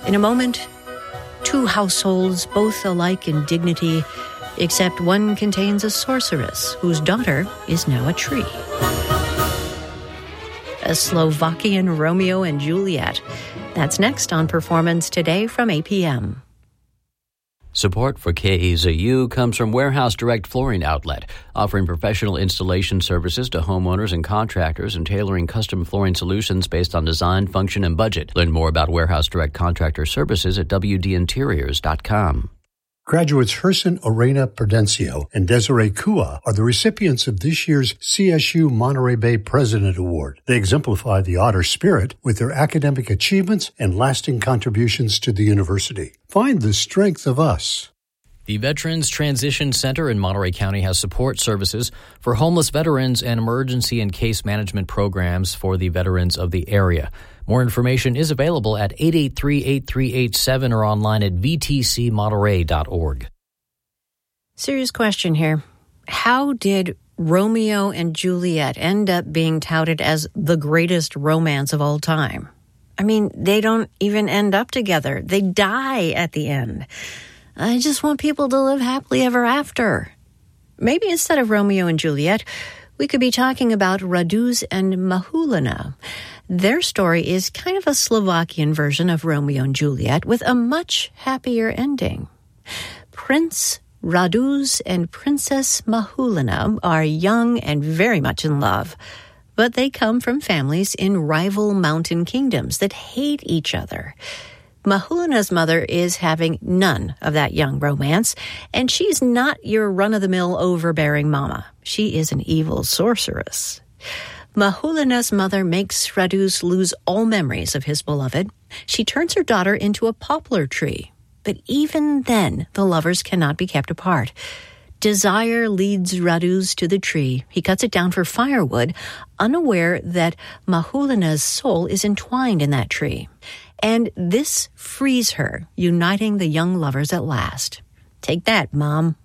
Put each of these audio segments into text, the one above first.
In a moment, two households, both alike in dignity, except one contains a sorceress whose daughter is now a tree. A Slovakian Romeo and Juliet. That's next on Performance Today from 8 p.m. Support for KEZU comes from Warehouse Direct Flooring Outlet, offering professional installation services to homeowners and contractors and tailoring custom flooring solutions based on design, function, and budget. Learn more about Warehouse Direct Contractor Services at wdinteriors.com. Graduates Herson Orena Prudencio and Desiree Kua are the recipients of this year's CSU Monterey Bay President Award. They exemplify the otter spirit with their academic achievements and lasting contributions to the university. Find the strength of us. The Veterans Transition Center in Monterey County has support services for homeless veterans and emergency and case management programs for the veterans of the area. More information is available at 883-8387 or online at vtcmonterey.org. Serious question here. How did Romeo and Juliet end up being touted as the greatest romance of all time? I mean, they don't even end up together. They die at the end. I just want people to live happily ever after. Maybe instead of Romeo and Juliet, we could be talking about Raduz and Mahulina. Their story is kind of a Slovakian version of Romeo and Juliet with a much happier ending. Prince Raduz and Princess Mahulina are young and very much in love, but they come from families in rival mountain kingdoms that hate each other. Mahulina's mother is having none of that young romance, and she's not your run-of-the-mill overbearing mama. She is an evil sorceress. Mahulina's mother makes Raduz lose all memories of his beloved. She turns her daughter into a poplar tree. But even then, the lovers cannot be kept apart. Desire leads Raduz to the tree. He cuts it down for firewood, unaware that Mahulina's soul is entwined in that tree. And this frees her, uniting the young lovers at last. Take that, Mom.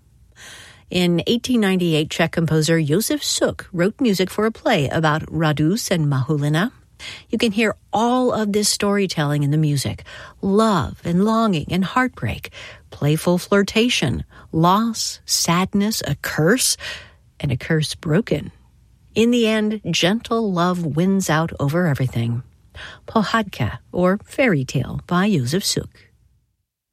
In 1898, Czech composer Josef Suk wrote music for a play about Raduz and Mahulina. You can hear all of this storytelling in the music. Love and longing and heartbreak, playful flirtation, loss, sadness, a curse, and a curse broken. In the end, gentle love wins out over everything. Pohádka, or Fairy Tale by Josef Suk.